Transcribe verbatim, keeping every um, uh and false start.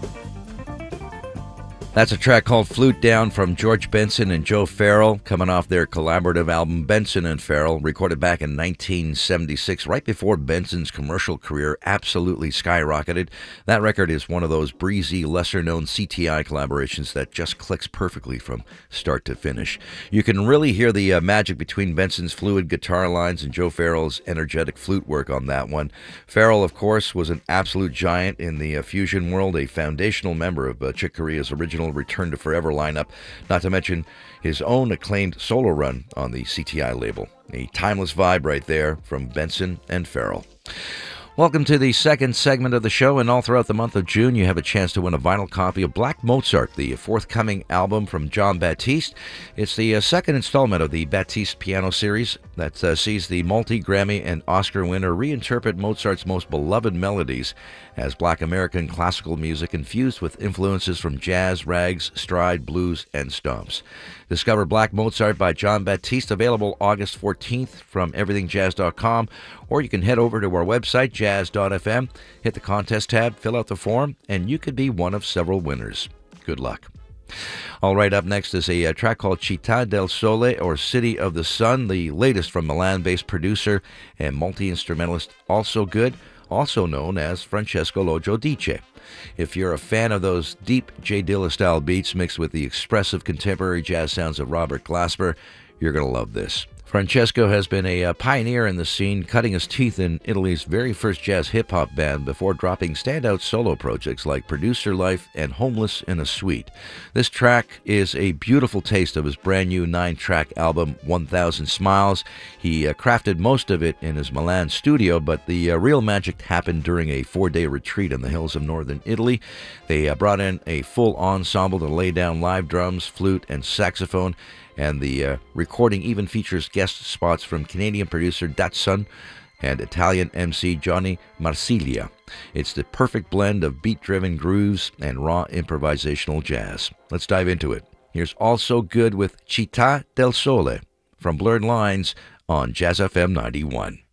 That's a track called Flute Down from George Benson and Joe Farrell, coming off their collaborative album Benson and Farrell, recorded back in nineteen seventy-six, right before Benson's commercial career absolutely skyrocketed. That record is one of those breezy, lesser-known C T I collaborations that just clicks perfectly from start to finish. You can really hear the uh, magic between Benson's fluid guitar lines and Joe Farrell's energetic flute work on that one. Farrell, of course, was an absolute giant in the uh, fusion world, a foundational member of uh, Chick Corea's original Return to Forever lineup, not to mention his own acclaimed solo run on the C T I label. A timeless vibe right there from Benson and Farrell. Welcome to the second segment of the show, and all throughout the month of June you have a chance to win a vinyl copy of Black Mozart, the forthcoming album from Jon Batiste. It's the uh, second installment of the Batiste piano series that uh, sees the multi-Grammy and Oscar winner reinterpret Mozart's most beloved melodies as Black American classical music infused with influences from jazz, rags, stride, blues, and stomps. Discover Black Mozart by Jon Batiste, available August fourteenth from everything jazz dot com, or you can head over to our website, jazz dot f m, hit the contest tab, fill out the form, and you could be one of several winners. Good luck. All right, up next is a, a track called Città del Sole, or City of the Sun, the latest from Milan-based producer and multi-instrumentalist Also Good, also known as Francesco Lo Giudice. If you're a fan of those deep Jay Dilla-style beats mixed with the expressive contemporary jazz sounds of Robert Glasper, you're going to love this. Francesco has been a, a pioneer in the scene, cutting his teeth in Italy's very first jazz hip-hop band before dropping standout solo projects like Producer Life and Homeless in a Suite. This track is a beautiful taste of his brand new nine-track album, one thousand Smiles. He uh, crafted most of it in his Milan studio, but the uh, real magic happened during a four-day retreat in the hills of northern Italy. They uh, brought in a full ensemble to lay down live drums, flute, and saxophone, and the uh, recording even features guest spots from Canadian producer Datsun and Italian M C Johnny Marsiglia. It's the perfect blend of beat-driven grooves and raw improvisational jazz. Let's dive into it. Here's Also Good with Città del Sole from Blurred Lines on Jazz F M ninety-one.